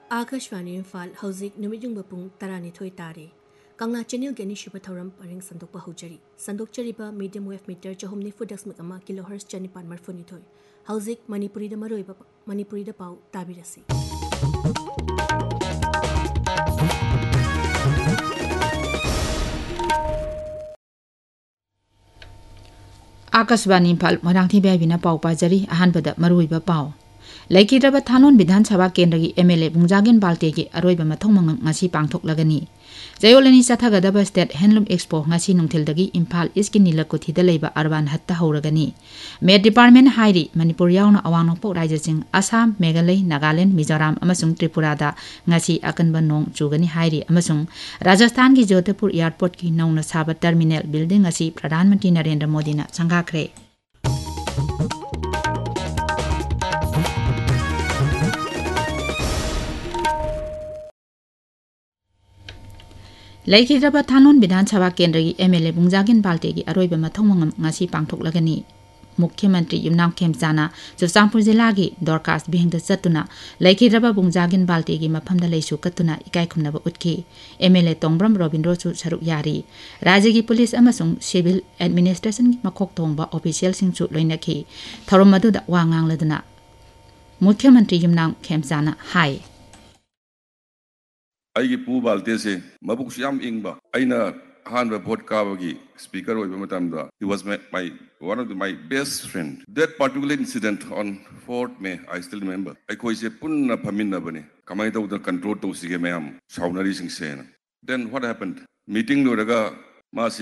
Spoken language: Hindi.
आकाशवाणी इम्फाल हौजिक नुमिजुंग पुंग तरानिथोई तारे कांगला चैनल के निशिप थौरम purring संदोकपा hosiery संदोकचरीबा medium wave metre चहुमनि फुदक्समिक अमा किलोहर्ट्ज चनिपान मरफुनिथोई हौजिक मणिपुरी मरोइबा मणिपुरी पाउ ताबिरसी आकाशवाणी इम्फाल मोरांथी बेबिना पाउ पाजरी अहानबदा मरुइबा पाउ लेकिरबा थानोन विधानसभा केंद्र की एमएलए बुंजागिन बाल्टे की अरोइबा मथों मंगंग ngasi पांगथोकलगनी जयोलनी सथागदबा state handloom expo ngasi नुंथेलदगी Imphal east की नीलकुथिदा लेबा अर्बान हत्ता हौरगनी met department हाइरी Manipur यावना अवांग नोंपोक राज्यसिंग Assam Meghalaya Nagaland Mizoram अमसुंग त्रिपुरादा ngasi अकनबा नोंग चुगनी हाइरी अमसुंग Rajasthan की जोधपुर एयरपोर्ट की नौना साबा टर्मिनल बिल्डिंग ngasi प्रधानमंत्री नरेंद्र मोदी ना संगाखरे लेकिरबा थानोन विधानसभा केंद्र की एमएलए बुंजागिन बाल्टे की अरोइबा मथों मंगम ngasi पांगथोकलगनी मुख्यमंत्री युमनाम खेमचाना चुरचांदपुर जिला की दरखास्त बिहिंग चतुना लेकिरबा बुंजागिन बाल्टे की मफमदा लेसु कतुना इकाई खुमनबा उठकी एमएलए तोंब्रम रोबिंद्रोसु सरुक यारी राज्य की पुलिस अमसुंग सिविल एडमिनिस्ट्रेशन की मखोक तोंबा ऑफिशियल सिंगसु लोइनखी थौरम मदुदा वा nganglदना मुख्यमंत्री युमनाम खेमचाना हाई आई पू बाल्टे से मबुक सियाम इंगबा आइना हान vote काबगी speaker होइबा मतमदा he was my one of my best friend that particular incident on 4th May I still remember I koi se punna phaminna bane kamai da control to sige mayam saunari sing se then what happened meeting no raga ma